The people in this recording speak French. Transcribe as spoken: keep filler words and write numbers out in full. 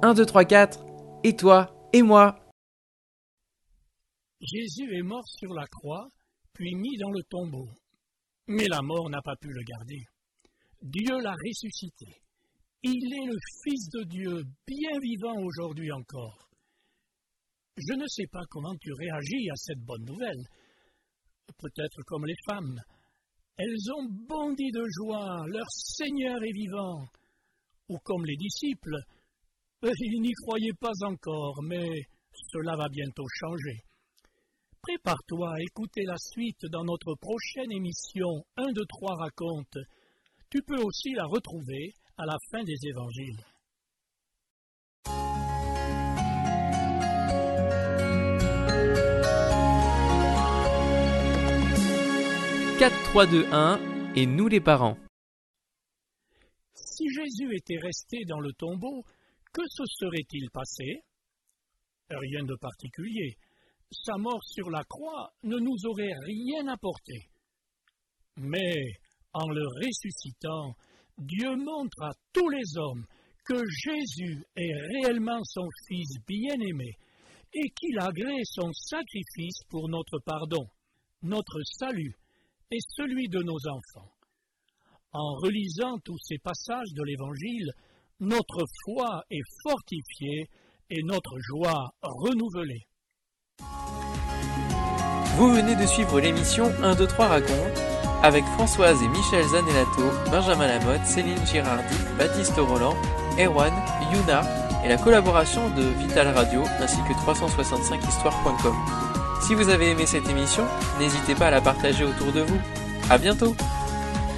un, deux, trois, quatre. Et toi, et moi. Jésus est mort sur la croix, puis mis dans le tombeau. Mais la mort n'a pas pu le garder. Dieu l'a ressuscité. Il est le Fils de Dieu, bien vivant aujourd'hui encore. Je ne sais pas comment tu réagis à cette bonne nouvelle. Peut-être comme les femmes. Elles ont bondi de joie, leur Seigneur est vivant. Ou comme les disciples, ils n'y croyaient pas encore, mais cela va bientôt changer. Prépare-toi à écouter la suite dans notre prochaine émission un, deux, trois raconte. Tu peux aussi la retrouver à la fin des évangiles. quatre, trois, deux, un, et nous les parents. Si Jésus était resté dans le tombeau, que se serait-il passé? Rien de particulier. Sa mort sur la croix ne nous aurait rien apporté. Mais, en le ressuscitant, Dieu montre à tous les hommes que Jésus est réellement son Fils bien-aimé et qu'il agrée son sacrifice pour notre pardon, notre salut et celui de nos enfants. En relisant tous ces passages de l'Évangile, notre foi est fortifiée et notre joie renouvelée. Vous venez de suivre l'émission un, deux, trois raconte avec Françoise et Michel Zanellato, Benjamin Lamotte, Céline Girardi, Baptiste Roland, Erwan, Yuna et la collaboration de Vital Radio ainsi que trois cent soixante-cinq histoire point com. Si vous avez aimé cette émission, n'hésitez pas à la partager autour de vous. À bientôt!